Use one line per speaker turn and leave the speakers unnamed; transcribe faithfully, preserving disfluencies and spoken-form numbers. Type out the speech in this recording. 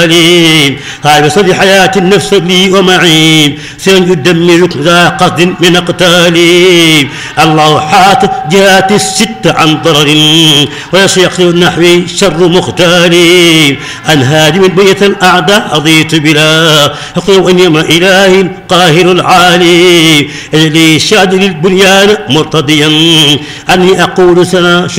هاي بصدي حياة النفس لي ومعين سن يدمر ذا قصد من اقتالي. الله حات جهات الست عن ضرر ويسيقظ نحوي شر مختالي. أن هادم بيت الأعداء أضيت بلا حقوق إنما إلهي القاهر العالي. لي شاد للبنيان مرتضيا أني أقول سنا